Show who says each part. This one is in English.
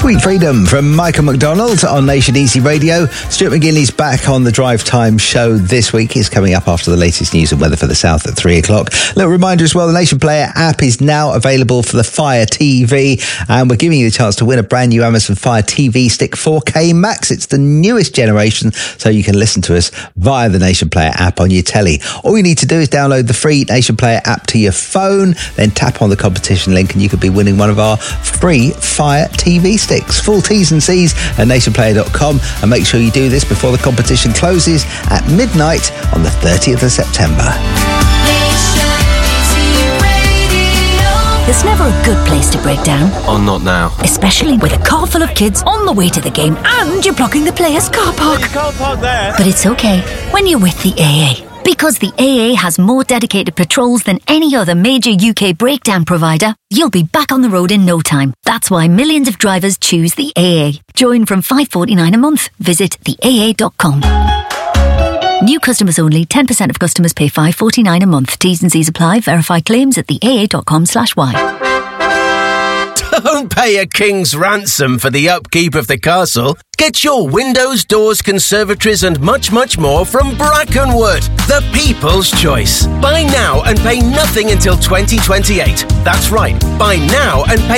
Speaker 1: Sweet Freedom from Michael McDonald on Nation Easy Radio. Stuart McGinley's back on the Drive Time show this week. He's coming up after the latest news and weather for the south at 3 o'clock. Little reminder as well, the Nation Player app is now available for the Fire TV, and we're giving you a chance to win a brand new Amazon Fire TV Stick 4K Max. It's the newest generation, so you can listen to us via the Nation Player app on your telly. All you need to do is download the free Nation Player app to your phone, then tap on the competition link and you could be winning one of our free Fire TV sticks. Full T's and C's at nationplayer.com, and make sure you do this before the competition closes at midnight on the 30th of September.
Speaker 2: There's never a good place to break down.
Speaker 3: Oh, not now.
Speaker 2: Especially with a car full of kids on the way to the game and you're blocking the players' car park.
Speaker 3: You can't park there.
Speaker 2: But it's okay when you're with the AA. Because the AA has more dedicated patrols than any other major UK breakdown provider, you'll be back on the road in no time. That's why millions of drivers choose the AA. Join from $5.49 a month. Visit theaa.com. New customers only. 10% of customers pay $5.49 a month. T's and C's apply. Verify claims at theaa.com/y.
Speaker 3: Don't pay a king's ransom for the upkeep of the castle. Get your windows, doors, conservatories and much, much more from Brackenwood, the people's choice. Buy now and pay nothing until 2028. That's right. Buy now and pay